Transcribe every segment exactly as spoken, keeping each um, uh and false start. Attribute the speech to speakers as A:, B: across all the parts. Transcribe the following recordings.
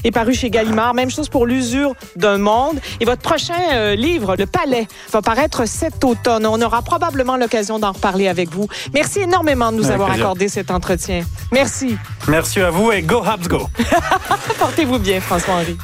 A: est paru chez Gallimard. Même chose pour L'usure d'un monde. Et votre prochain euh, livre, Le Palais, va paraître cet automne. On aura probablement l'occasion d'en reparler avec vous. Merci énormément de nous
B: Avec
A: avoir
B: plaisir.
A: accordé cet entretien. Merci.
B: Merci à vous et go Habs go!
A: Portez-vous bien, François-Henri.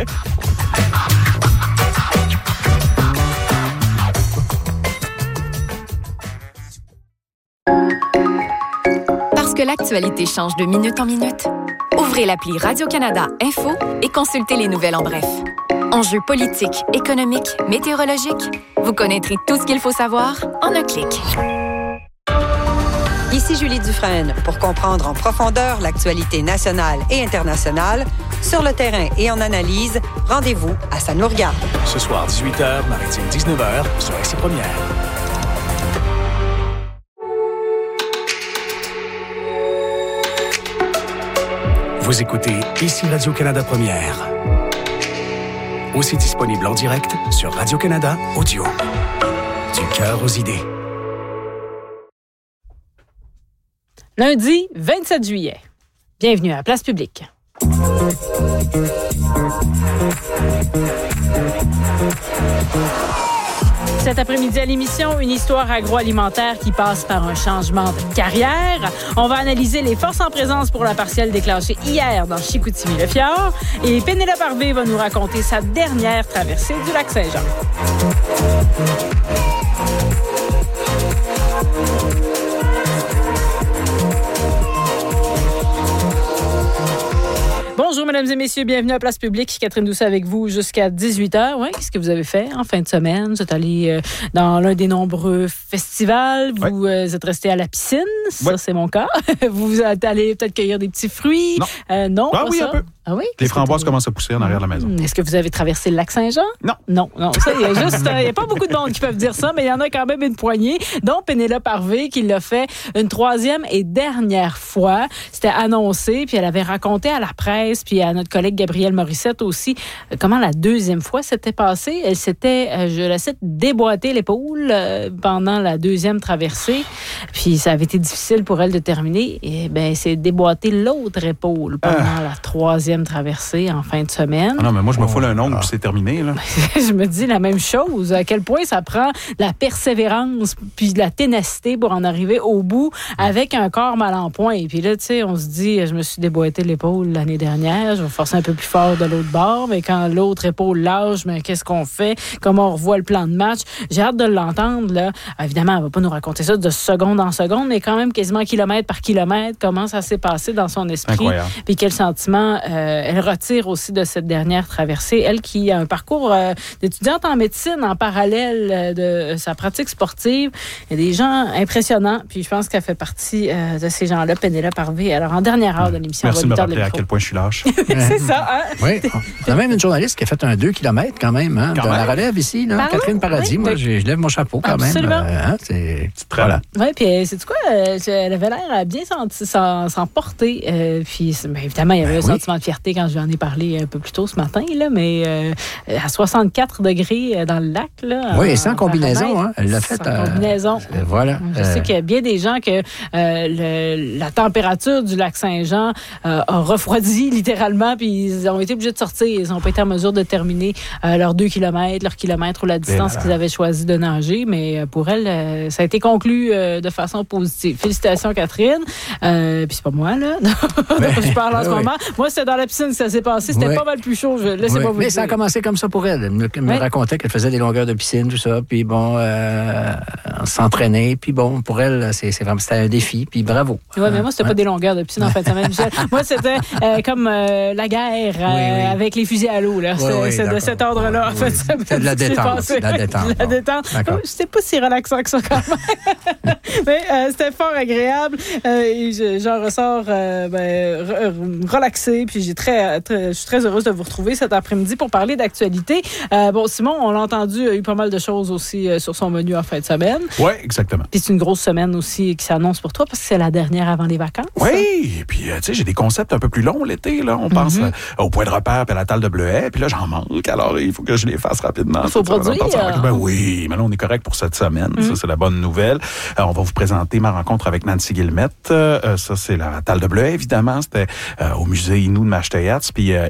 C: Parce que l'actualité change de minute en minute, ouvrez l'appli Radio-Canada Info et consultez les nouvelles en bref. Enjeux politiques, économiques, météorologiques, vous connaîtrez tout ce qu'il faut savoir en un clic.
D: Ici Julie Dufresne pour comprendre en profondeur l'actualité nationale et internationale. Sur le terrain et en analyse, rendez-vous à Ça nous regarde.
E: Ce soir, dix-huit heures, Maritime dix-neuf heures, sur R C Première. Vous écoutez ici Radio-Canada Première. Aussi disponible en direct sur Radio-Canada Audio. Du cœur aux idées.
F: Lundi vingt-sept juillet. Bienvenue à Place Publique. Cet après-midi à l'émission, une histoire agroalimentaire qui passe par un changement de carrière. On va analyser les forces en présence pour la partielle déclenchée hier dans Chicoutimi-le-Fjord. Et Pénélope Harvey va nous raconter sa dernière traversée du lac Saint-Jean. Bonjour, mesdames et messieurs, bienvenue à Place Publique. Catherine Doucet avec vous jusqu'à dix-huit heures. Ouais, qu'est-ce que vous avez fait en fin de semaine? Vous êtes allé euh, dans l'un des nombreux festivals. Vous
G: ouais.
F: euh, êtes resté à la piscine. Ça,
G: ouais.
F: c'est mon cas. Vous êtes allé peut-être cueillir des petits fruits.
G: Non.
F: Euh, non,
G: ah
F: pas
G: oui,
F: ça.
G: un peu.
F: Ah oui?
G: Les framboises commencent à pousser en arrière de la maison.
F: Est-ce que vous avez traversé le lac Saint-Jean?
G: Non.
F: Non, non. Ça, il y a juste, il n'y a pas beaucoup de monde qui peuvent dire ça, mais il y en a quand même une poignée, dont Pénélope Harvey, qui l'a fait une troisième et dernière fois. C'était annoncé, puis elle avait raconté à la presse, puis à notre collègue Gabrielle Morissette aussi, euh, comment la deuxième fois s'était passée. Elle s'était, euh, je la cite, déboîté l'épaule euh, pendant la deuxième traversée, puis ça avait été difficile pour elle de terminer. Et bien, elle s'est déboîté l'autre épaule pendant ah. la troisième traversée en fin de semaine.
G: Ah non, mais moi, je me foule un ongle, puis c'est terminé, là.
F: Je me dis la même chose. À quel point ça prend de la persévérance puis de la ténacité pour en arriver au bout avec un corps mal en point. Et puis là, tu sais, on se dit, je me suis déboîté l'épaule l'année dernière, je vais forcer un peu plus fort de l'autre bord, mais quand l'autre épaule lâche, mais qu'est-ce qu'on fait? Comment on revoit le plan de match? J'ai hâte de l'entendre, là. Évidemment, elle va pas nous raconter ça de seconde en seconde, mais quand même quasiment kilomètre par kilomètre, comment ça s'est passé dans son esprit.
G: Incroyable.
F: Puis quel sentiment euh, elle retire aussi de cette dernière traversée. Elle qui a un parcours euh, d'étudiante en médecine en parallèle de sa pratique sportive. Il y a des gens impressionnants, puis je pense qu'elle fait partie euh, de ces gens-là, Pénélope Harvey. Alors, en dernière heure de l'émission,
G: merci
F: on va
G: de me
F: lui tordre le
G: rappeler à
F: micro.
G: quel point je suis lâche.
F: C'est ça, hein?
H: Oui. On a même une journaliste qui a fait un deux kilomètres quand même, hein,
G: Quand
H: de
G: même.
H: la relève ici, là,
F: Pardon?
H: Catherine Paradis.
F: Oui,
H: Moi,
F: oui.
H: je, je lève mon chapeau quand
F: Absolument.
H: même. Euh, hein, c'est,
G: Voilà.
H: voilà.
F: Oui, puis c'est quoi? euh, Elle avait l'air à bien senti, s'en, s'en porter. Euh, puis, bien évidemment, il y avait
H: Ben
F: un
H: oui.
F: sentiment de fierté quand je lui en ai parlé un peu plus tôt ce matin, là, mais euh, à soixante-quatre degrés dans le lac. Là,
H: Oui,
F: en,
H: et sans
F: en
H: combinaison,
F: paramètre.
H: hein, elle l'a fait.
F: Sans
H: euh,
F: combinaison.
H: euh, voilà.
F: Je
H: Euh,
F: sais qu'il y a bien des gens que euh, le, la température du lac Saint-Jean euh, a refroidi littéralement, puis ils ont été obligés de sortir. Ils n'ont pas été en mesure de terminer euh, leurs deux kilomètres, leur kilomètre ou la distance qu'ils avaient choisi de nager. Mais pour elle, euh, ça a été conclu euh, de façon positive. Félicitations, Catherine. Euh, puis c'est pas moi, là. je parle en ce
H: oui.
F: moment. Moi, c'était dans la piscine que ça s'est passé. C'était
H: Oui.
F: pas mal plus chaud. Je, laissez
H: oui.
F: pas vous
H: Mais
F: le
H: ça a
F: dire.
H: commencé comme ça pour elle. Elle me, me
F: Oui.
H: racontait qu'elle faisait des longueurs de piscine, tout ça, puis bon, euh, s'entraîner, puis bon, pour elle, c'est, c'est vraiment, c'était un défi, puis bravo.
F: Oui, mais moi, c'était
H: Hein?
F: pas des longueurs de piscine en fin de semaine, Michel. Moi, c'était euh, comme euh, la guerre euh,
H: Oui, oui.
F: avec les fusils à l'eau. Là. C'est,
H: Oui, oui,
F: c'est de
H: d'accord.
F: cet ordre-là.
H: Oui,
F: en fait,
H: oui.
F: ça,
H: C'est de la
F: ce qui s'est
H: détente,
F: passé.
H: de la détente,
F: De la
H: bon.
F: détente.
H: D'accord.
F: C'était pas si relaxant que ça, quand même. mais euh, c'était fort agréable. Euh, et je, j'en ressors euh, ben, re- relaxée. Puis j'ai très, très, je suis très heureuse de vous retrouver cet après-midi pour parler d'actualité. Euh, bon, Simon, on l'a entendu, il y a eu pas mal de choses aussi euh, sur son menu en fin de semaine.
G: Oui, exactement.
F: Puis c'est une grosse semaine aussi qui s'annonce pour toi parce que c'est la dernière avant les vacances.
G: Oui, et puis, euh, tu sais, j'ai des concepts un peu plus longs l'été, là. On pense
F: Mhm.
G: euh, au point de repère puis à la tale de bleuet, puis là, j'en manque, alors il faut que je les fasse rapidement.
F: Il faut
G: Ça, ça va
F: produire.
G: partir en- Ben oui, mais là, on est correct pour cette semaine.
F: Mhm.
G: Ça, c'est la bonne nouvelle. Euh, on va vous présenter ma rencontre avec Nancy Guillemette. Euh, ça, c'est la tale de bleuet, évidemment. C'était euh, au musée Inou de Machetayats. Puis euh, également,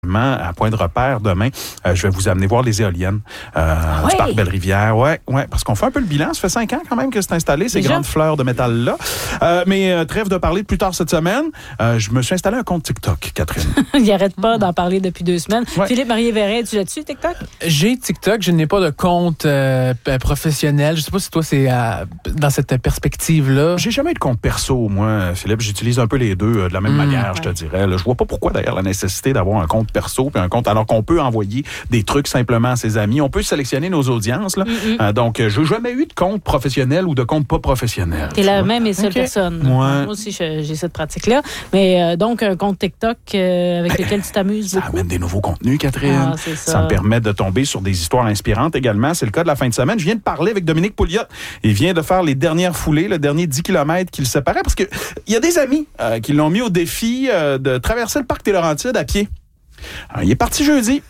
G: effectivement, à Point de Repère, demain, euh, je vais vous amener voir les éoliennes euh,
F: oui.
G: du Parc Belle-Rivière. Ouais, ouais, parce qu'on fait un peu le bilan. Ça fait cinq ans quand même que c'est installé, ces
F: Déjà?
G: grandes fleurs de métal-là. Euh, mais euh, trêve de parler de plus tard cette semaine. Euh, je me suis installé un compte TikTok, Catherine.
F: Il n'arrête pas d'en parler depuis deux semaines.
G: Ouais.
F: Philippe Marie-Verret, es-tu là-dessus, TikTok?
I: J'ai TikTok, je n'ai pas de compte euh, professionnel. Je sais pas si toi, c'est euh, dans cette perspective-là.
G: J'ai jamais eu de compte perso, moi, Philippe. J'utilise un peu les deux euh, de la même
I: Mmh,
G: manière, je te
F: ouais.
G: dirais. Là, je vois pas pourquoi, d'ailleurs, la nécessité d'avoir un compte perso puis un compte, alors qu'on peut envoyer des trucs simplement à ses amis. On peut sélectionner nos audiences. Là.
F: Mm-hmm.
G: Euh, donc, je n'ai jamais eu de compte professionnel ou de compte pas professionnel.
F: T'es la même et seule
G: Ok.
F: personne.
G: Ouais.
F: Moi aussi, je- j'ai cette pratique-là. Mais euh, donc, un compte TikTok euh, avec lequel tu t'amuses
G: Ça
F: beaucoup.
G: amène des nouveaux contenus, Catherine.
F: Ah, c'est ça.
G: Ça me permet de tomber sur des histoires inspirantes également. C'est le cas de la fin de semaine. Je viens de parler avec Dominique Pouliot. Il vient de faire les dernières foulées, le dernier dix kilomètres qui le séparait, parce que il y a des amis euh, qui l'ont mis au défi euh, de traverser le parc des Laurentides à pied. Alors, il est parti jeudi.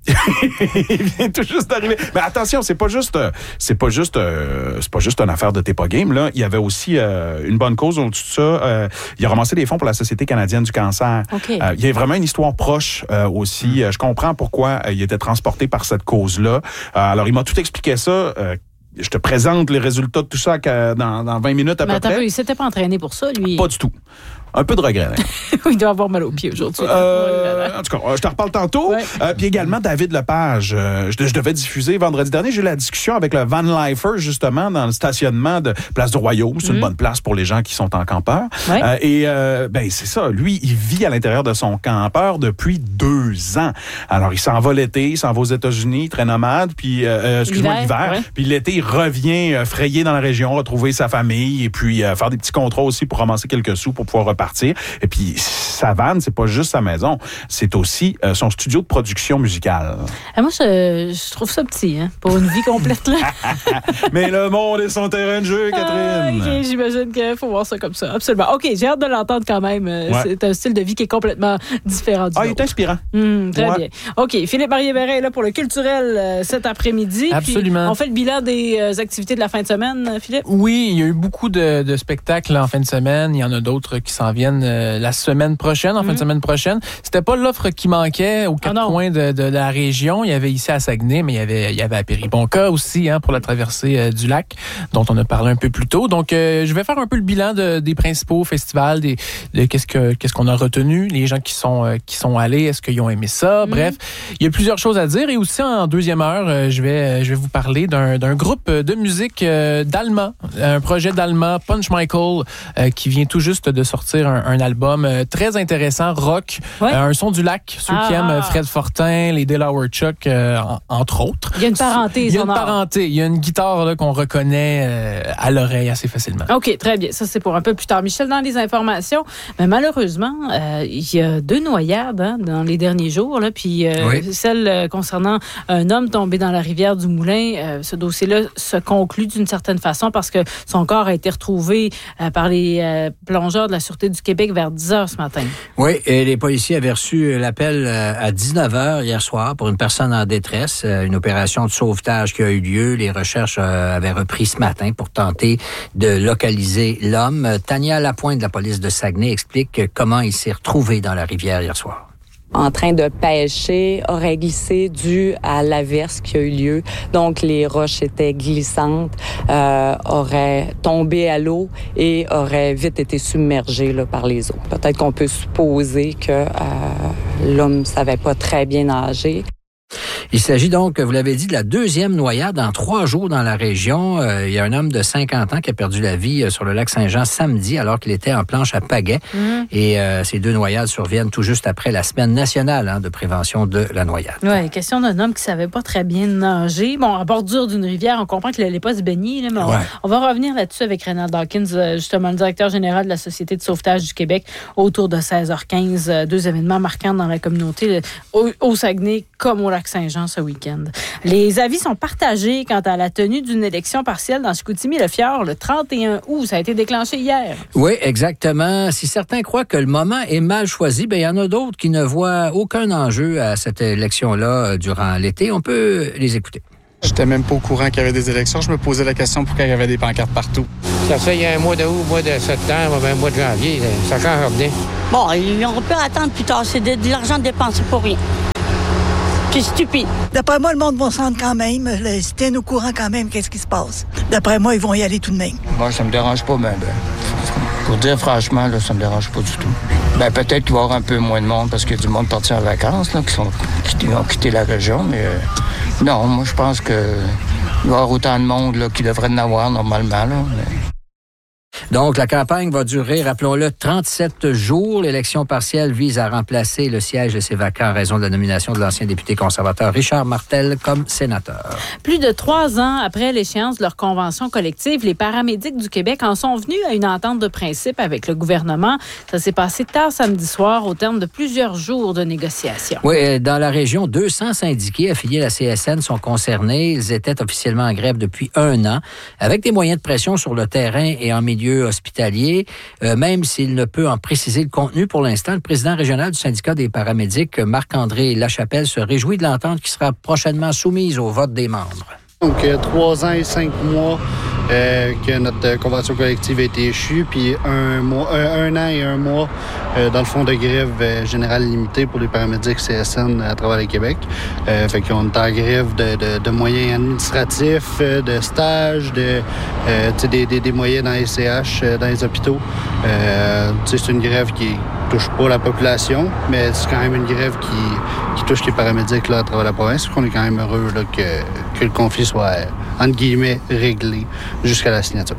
G: Il vient tout juste d'arriver. Mais attention, c'est pas juste, euh, c'est pas juste, euh, c'est pas juste une affaire de T'es pas game. Là, il y avait aussi euh, une bonne cause au-dessus de ça. Euh, il a ramassé des fonds pour la Société canadienne du cancer.
F: OK.
G: Euh, il y a vraiment une histoire proche euh, aussi. Euh, je comprends pourquoi euh, il était transporté par cette cause-là. Euh, alors, il m'a tout expliqué ça. Euh, je te présente les résultats de tout ça à- dans, dans vingt minutes à
F: Mais
G: peu
F: attends,
G: près.
F: il s'était pas entraîné pour ça, lui.
G: Pas du tout. Un peu de regret.
F: Il doit avoir mal aux pieds aujourd'hui.
G: Euh, en tout cas, je te reparle tantôt.
F: Ouais.
G: Euh, puis également, David Lepage. Euh, je, je devais diffuser vendredi dernier. J'ai eu la discussion avec le Van Lifer, justement, dans le stationnement de Place du Royaume. C'est
F: Mm.
G: une bonne place pour les gens qui sont en campeur.
F: Ouais.
G: Euh, et euh, ben c'est ça. Lui, il vit à l'intérieur de son campeur depuis deux ans. Alors, il s'en va l'été, il s'en va aux États-Unis, très nomade. Puis, euh, euh, excuse-moi,
F: L'hiver,
G: l'hiver.
F: ouais.
G: Puis l'été, il revient euh, frayer dans la région, retrouver sa famille et puis euh, faire des petits contrats aussi pour ramasser quelques sous pour pouvoir repartir. Et puis, sa vanne, c'est pas juste sa maison, c'est aussi euh, son studio de production musicale.
F: Ah, moi, je, je trouve ça petit, hein, pour une vie complète, là.
G: Mais le monde est son terrain de jeu, Catherine.
F: Ah, ok, j'imagine qu'il faut voir ça comme ça. Absolument. OK, j'ai hâte de l'entendre quand même. Euh,
G: Ouais.
F: C'est un style de vie qui est complètement différent du
G: Ah, il
F: nôtre.
G: est inspirant.
F: Hum, très
G: Ouais.
F: bien. OK, Philippe Marie-Verret est là pour le culturel euh, cet après-midi. Puis
I: Absolument.
F: on fait le bilan des euh, activités de la fin de semaine, euh, Philippe?
I: Oui, il y a eu beaucoup de, de spectacles en fin de semaine. Il y en a d'autres qui s'en viennent euh, la semaine prochaine, en fin de semaine prochaine. C'était pas l'offre qui manquait aux quatre
F: Ah non.
I: coins de, de, de la région. Il y avait ici à Saguenay, mais il y avait, il y avait à Péribonka aussi, hein, pour la traversée euh, du lac, dont on a parlé un peu plus tôt. Donc, euh, je vais faire un peu le bilan de, des principaux festivals, des, de qu'est-ce que qu'est-ce qu'on a retenu, les gens qui sont euh, qui sont allés, est-ce qu'ils ont aimé ça. Bref, il y a plusieurs choses à dire. Et aussi, en deuxième heure, euh, je vais euh, je vais vous parler d'un, d'un groupe de musique euh, d'Alma, un projet d'Alma, Punch Michael, euh, qui vient tout juste de sortir un, un album euh, très intéressant, rock,
F: Ouais.
I: euh, un son du lac, ceux
F: Ah.
I: qui aiment euh, Fred Fortin, les Delaware Chuck, euh, en- entre autres.
F: Il y a une parenté
I: Il y a une
F: sonore.
I: parenté, il y a une guitare là, qu'on reconnaît euh, à l'oreille assez facilement.
F: OK, très bien. Ça, c'est pour un peu plus tard. Michel, dans les informations, mais malheureusement, euh, il y a deux noyades hein, dans les derniers jours. Là, puis euh,
H: Oui.
F: celle euh, concernant un homme tombé dans la rivière du Moulin, euh, ce dossier-là se conclut d'une certaine façon parce que son corps a été retrouvé euh, par les euh, plongeurs de la Sûreté du Québec vers dix heures ce matin.
H: Oui, et les policiers avaient reçu l'appel euh, à dix-neuf heures hier soir pour une personne en détresse, euh, une opération de sauvetage qui a eu lieu. Les recherches euh, avaient repris ce matin pour tenter de localiser l'homme. Euh, Tania Lapointe de la police de Saguenay explique euh, comment il s'est retrouvé dans la rivière hier soir.
J: En train de pêcher, aurait glissé dû à l'averse qui a eu lieu. Donc, les roches étaient glissantes, euh, aurait tombé à l'eau et aurait vite été submergé là, par les eaux. Peut-être qu'on peut supposer que euh, l'homme savait pas très bien nager.
H: Il s'agit donc, vous l'avez dit, de la deuxième noyade en trois jours dans la région. Euh, il y a un homme de cinquante ans qui a perdu la vie euh, sur le lac Saint-Jean samedi alors qu'il était en planche à pagaie.
F: Mmh.
H: Et euh, ces deux noyades surviennent tout juste après la semaine nationale hein, de prévention de la noyade.
F: Oui, question d'un homme qui savait pas très bien nager. Bon, à bordure d'une rivière, on comprend qu'il n'allait pas se baigner, là, mais on,
H: Ouais.
F: on va revenir là-dessus avec Renald Dawkins, euh, justement le directeur général de la Société de sauvetage du Québec, autour de seize heures quinze. euh, Deux événements marquants dans la communauté, là, au, au Saguenay comme au Lac-Saint-Jean ce week-end. Les avis sont partagés quant à la tenue d'une élection partielle dans Chicoutimi-le-Fjord le trente et un août. Ça a été déclenché hier.
H: Oui, exactement. Si certains croient que le moment est mal choisi, ben il y en a d'autres qui ne voient aucun enjeu à cette élection-là euh, durant l'été. On peut les écouter.
K: J'étais même pas au courant qu'il y avait des élections. Je me posais la question pourquoi il y avait des pancartes partout.
L: Ça fait il y a un mois de août, mois de septembre, un mois de janvier. Ça change rien.
M: Bon, on peut attendre plus tard. C'est de, de l'argent dépensé pour rien.
A: Puis stupide.
M: D'après moi, le monde va s'en rendre quand même. Ils se tiennent au courant quand même qu'est-ce qui se passe. D'après moi, ils vont y aller tout de même.
N: Moi, ça me dérange pas, ben, ben. Pour dire franchement, là, ça me dérange pas du tout. Ben, peut-être qu'il va y avoir un peu moins de monde parce qu'il y a du monde parti en vacances, là, qui, sont, qui ont quitté la région, mais euh, non, moi, je pense qu'il va y avoir autant de monde là, qu'il devrait en avoir normalement, là. Mais...
H: Donc, la campagne va durer, rappelons-le, trente-sept jours. L'élection partielle vise à remplacer le siège laissé vacant en raison de la nomination de l'ancien député conservateur Richard Martel comme sénateur.
F: Plus de trois ans après l'échéance de leur convention collective, les paramédics du Québec en sont venus à une entente de principe avec le gouvernement. Ça s'est passé tard samedi soir au terme de plusieurs jours de négociations.
H: Oui, dans la région, deux cents syndiqués affiliés à la C S N sont concernés. Ils étaient officiellement en grève depuis un an, avec des moyens de pression sur le terrain et en milieu hospitalier. Euh, même s'il ne peut en préciser le contenu pour l'instant, le président régional du syndicat des paramédics, Marc-André Lachapelle, se réjouit de l'entente qui sera prochainement soumise au vote des membres.
K: Donc, euh, trois ans et cinq mois euh, que notre euh, convention collective a été échue, puis un, mois, euh, un an et un mois euh, dans le fond de grève euh, générale limitée pour les paramédics C S N à travers le Québec. Euh, fait qu'on est en grève de, de, de moyens administratifs, euh, de stages, de, euh, des, des, des moyens dans les C H, euh, dans les hôpitaux. Euh, c'est une grève qui touche pas la population, mais c'est quand même une grève qui, qui touche les paramédics là, à travers la province. On est quand même heureux là, que, que le conflit soit, entre guillemets, réglé jusqu'à la signature.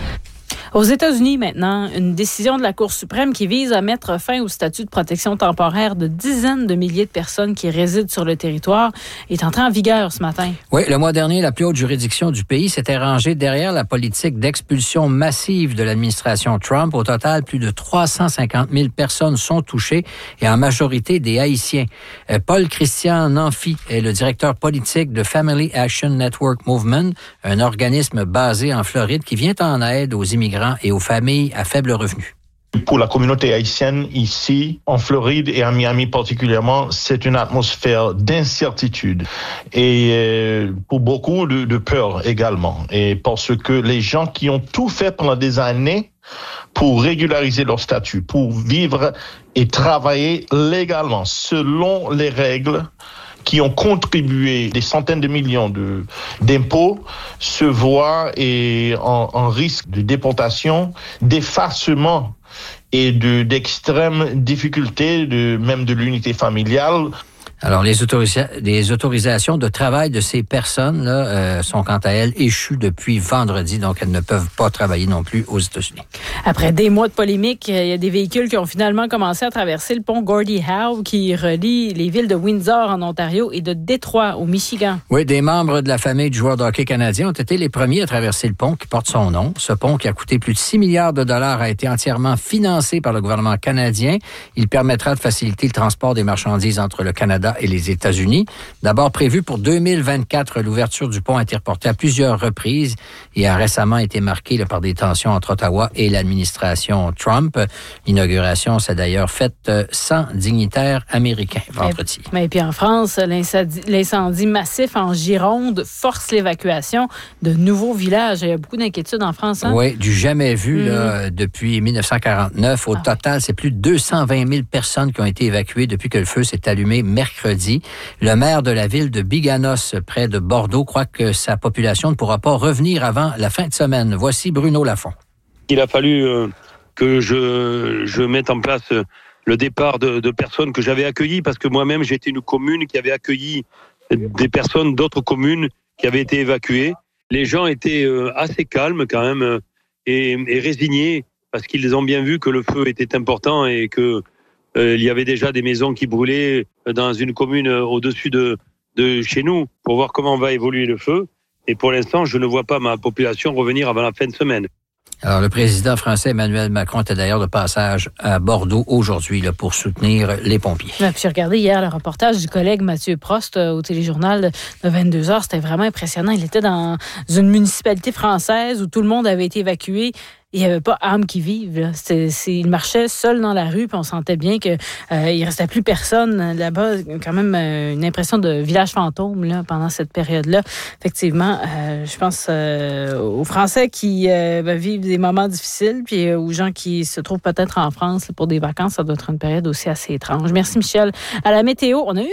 F: Aux États-Unis, maintenant, une décision de la Cour suprême qui vise à mettre fin au statut de protection temporaire de dizaines de milliers de personnes qui résident sur le territoire est entrée en vigueur ce matin.
H: Oui, le mois dernier, la plus haute juridiction du pays s'était rangée derrière la politique d'expulsion massive de l'administration Trump. Au total, plus de trois cent cinquante mille personnes sont touchées et en majorité des Haïtiens. Paul Christian Nanfi est le directeur politique de Family Action Network Movement, un organisme basé en Floride qui vient en aide aux immigrants et aux familles à faible revenu.
O: Pour la communauté haïtienne ici, en Floride et à Miami particulièrement, c'est une atmosphère d'incertitude et euh, pour beaucoup de, de peur également. Et parce que les gens qui ont tout fait pendant des années pour régulariser leur statut, pour vivre et travailler légalement selon les règles, qui ont contribué des centaines de millions de, d'impôts, se voient et en, en risque de déportation, d'effacement et de, d'extrêmes difficultés, de, même de l'unité familiale.
H: Alors, les, autorisa- les autorisations de travail de ces personnes-là euh, sont, quant à elles, échues depuis vendredi, donc elles ne peuvent pas travailler non plus aux États-Unis.
F: Après des mois de polémique, il y a des véhicules qui ont finalement commencé à traverser le pont Gordie Howe qui relie les villes de Windsor en Ontario et de Détroit au Michigan.
H: Oui, des membres de la famille du joueur de hockey canadien ont été les premiers à traverser le pont qui porte son nom. Ce pont, qui a coûté plus de six milliards de dollars, a été entièrement financé par le gouvernement canadien. Il permettra de faciliter le transport des marchandises entre le Canada et les États-Unis. D'abord prévu pour deux mille vingt-quatre, l'ouverture du pont a été reportée à plusieurs reprises et a récemment été marquée là, par des tensions entre Ottawa et l'administration Trump. L'inauguration s'est d'ailleurs faite sans dignitaires américains vendredi.
F: Mais puis en France, l'incendie, l'incendie massif en Gironde force l'évacuation de nouveaux villages. Il y a beaucoup d'inquiétudes en France. Hein?
H: Oui, du jamais vu mmh. là, depuis dix-neuf cent quarante-neuf. Au ah, total, oui. c'est plus de deux cent vingt mille personnes qui ont été évacuées depuis que le feu s'est allumé mercredi. Le maire de la ville de Biganos, près de Bordeaux, croit que sa population ne pourra pas revenir avant la fin de semaine. Voici Bruno Lafont.
P: Il a fallu euh, que je, je mette en place euh, le départ de, de personnes que j'avais accueillies, parce que moi-même, j'étais une commune qui avait accueilli des personnes d'autres communes qui avaient été évacuées. Les gens étaient euh, assez calmes quand même euh, et, et résignés, parce qu'ils ont bien vu que le feu était important et que Euh, il y avait déjà des maisons qui brûlaient dans une commune au-dessus de, de chez nous pour voir comment va évoluer le feu. Et pour l'instant, je ne vois pas ma population revenir avant la fin de semaine.
H: Alors, le président français Emmanuel Macron était d'ailleurs de passage à Bordeaux aujourd'hui là, pour soutenir les pompiers.
F: Ouais, puis j'ai regardé hier le reportage du collègue Mathieu Prost euh, au téléjournal de vingt-deux heures. C'était vraiment impressionnant. Il était dans une municipalité française où tout le monde avait été évacué. Il n'y avait pas âme qui vive. Là. C'était, c'est, il marchait seul dans la rue, puis on sentait bien qu'il euh, ne restait plus personne là-bas. Quand même euh, une impression de village fantôme là, pendant cette période-là. Effectivement, euh, je pense euh, aux Français qui euh, ben, vivent des moments difficiles, puis euh, aux gens qui se trouvent peut-être en France là, pour des vacances. Ça doit être une période aussi assez étrange. Merci, Michel. À la météo, on a eu un peu de pluie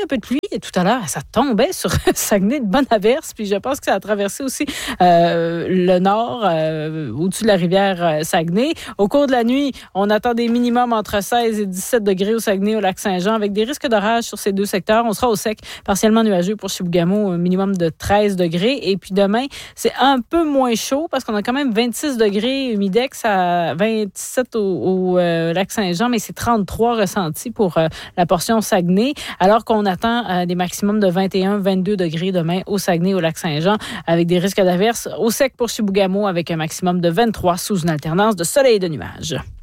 F: tout à l'heure, ça tombait sur Saguenay de bonnes averses, puis je pense que ça a traversé aussi euh, le nord, euh, au-dessus de la rivière euh, Saguenay. Au cours de la nuit, on attend des minimums entre seize et dix-sept degrés au Saguenay, au Lac-Saint-Jean, avec des risques d'orage sur ces deux secteurs. On sera au sec, partiellement nuageux pour Chibougamau, un minimum de treize degrés. Et puis demain, c'est un peu moins chaud parce qu'on a quand même vingt-six degrés humidex à vingt-sept au, au euh, Lac-Saint-Jean, mais c'est trente-trois ressentis pour euh, la portion Saguenay, alors qu'on attend euh, des maximums de vingt et un à vingt-deux degrés demain au Saguenay, au Lac-Saint-Jean, avec des risques d'averses. Au sec pour Chibougamau, avec un maximum de vingt-trois sous une alternance de soleil et de nuages.